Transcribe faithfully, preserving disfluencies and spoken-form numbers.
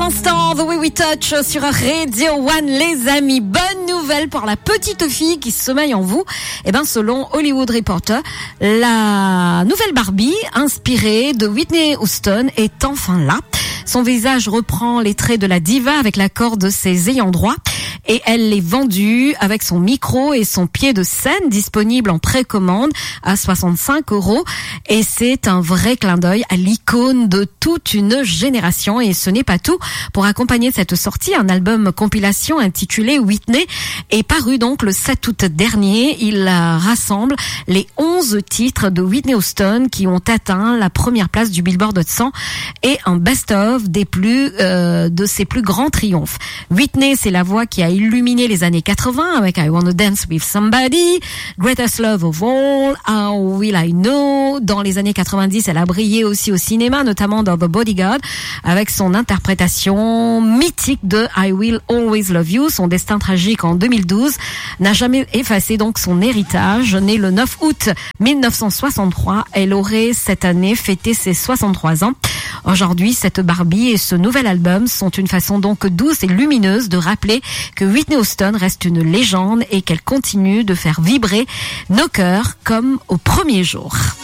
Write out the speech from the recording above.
l'instant, The Way We Touch sur Radio One, les amis. Bonne nouvelle pour la petite fille qui sommeille en vous. Eh ben, selon Hollywood Reporter, la nouvelle Barbie, inspirée de Whitney Houston, est enfin là. Son visage reprend les traits de la diva avec l'accord de ses ayants droit. Et elle est vendue avec son micro et son pied de scène disponible en précommande à soixante-cinq euros. Et c'est un vrai clin d'œil à l'icône de toute une génération. Et ce n'est pas tout. Pour accompagner cette sortie, un album compilation intitulé Whitney est paru donc le sept août dernier. Il rassemble les onze titres de Whitney Houston qui ont atteint la première place du Billboard Hot cent et un best-of des plus euh, de ses plus grands triomphes. Whitney, c'est la voix qui a illuminé les années quatre-vingts avec I Wanna Dance With Somebody, Greatest Love of All, How Will I Know. Dans les années quatre-vingt-dix, elle a brillé aussi au cinéma, notamment dans The Bodyguard, avec son interprétation mythique de I Will Always Love You. Son destin tragique en deux mille douze n'a jamais effacé donc son héritage. Née le neuf août mille neuf cent soixante-trois, elle aurait cette année fêté ses soixante-trois ans. Aujourd'hui, cette Barbie et ce nouvel album sont une façon donc douce et lumineuse de rappeler que Whitney Houston reste une légende et qu'elle continue de faire vibrer nos cœurs comme au premier jour.